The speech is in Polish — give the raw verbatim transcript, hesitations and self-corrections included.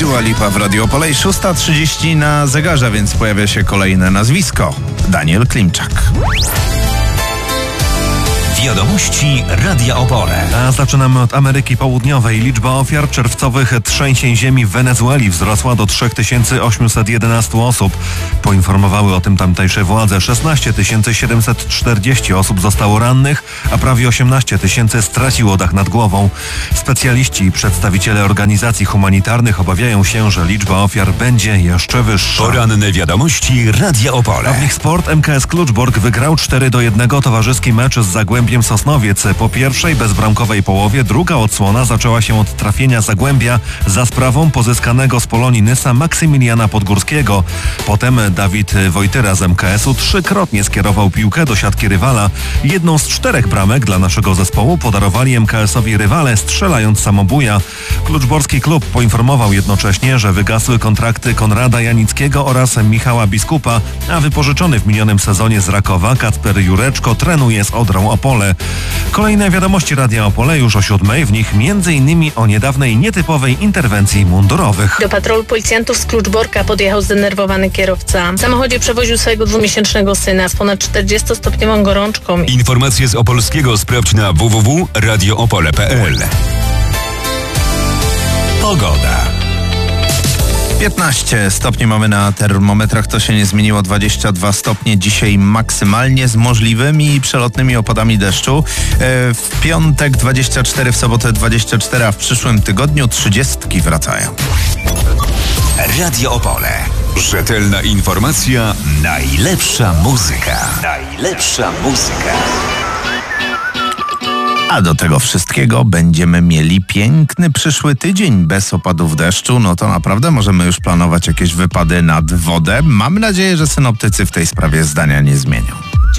Dua Lipa w Radio Opole. szósta trzydzieści na zegarze, więc pojawia się kolejne nazwisko. Daniel Klimczak. Wiadomości Radia Opole. A zaczynamy od Ameryki Południowej. Liczba ofiar czerwcowych trzęsień ziemi w Wenezueli wzrosła do trzy tysiące osiemset jedenaście osób. Poinformowały o tym tamtejsze władze. szesnaście tysięcy siedemset czterdzieści osób zostało rannych, a prawie osiemnaście tysięcy straciło dach nad głową. Specjaliści i przedstawiciele organizacji humanitarnych obawiają się, że liczba ofiar będzie jeszcze wyższa. Poranne wiadomości Radia Opole. A w nich sport. M K S Kluczbork wygrał cztery do jednego towarzyski mecz z Zagłębiem Sosnowiec. Po pierwszej bezbramkowej połowie druga odsłona zaczęła się od trafienia Zagłębia za sprawą pozyskanego z Polonii Nysa Maksymiliana Podgórskiego. Potem Dawid Wojtyra z M K S-u trzykrotnie skierował piłkę do siatki rywala. Jedną z czterech bramek dla naszego zespołu podarowali M K S-owi rywale, strzelając samobuja. Kluczborski klub poinformował jednocześnie, że wygasły kontrakty Konrada Janickiego oraz Michała Biskupa, a wypożyczony w minionym sezonie z Rakowa Kacper Jureczko trenuje z Odrą Opole. Kolejne wiadomości Radia Opole już o siódmej, w nich między innymi o niedawnej nietypowej interwencji mundurowych. Do patrolu policjantów z Kluczborka podjechał zdenerwowany kierowca. W samochodzie przewoził swojego dwumiesięcznego syna z ponad czterdziestostopniową gorączką. Informacje z Opolskiego sprawdź na w w w kropka radio opole kropka p l. Pogoda. piętnaście stopni mamy na termometrach, to się nie zmieniło, dwadzieścia dwa stopnie dzisiaj maksymalnie z możliwymi przelotnymi opadami deszczu. W piątek dwadzieścia cztery, w sobotę dwadzieścia cztery, a w przyszłym tygodniu trzydziestki wracają. Radio Opole. Rzetelna informacja, najlepsza muzyka. Najlepsza muzyka. A do tego wszystkiego będziemy mieli piękny przyszły tydzień bez opadów deszczu. No to naprawdę możemy już planować jakieś wypady nad wodę. Mam nadzieję, że synoptycy w tej sprawie zdania nie zmienią.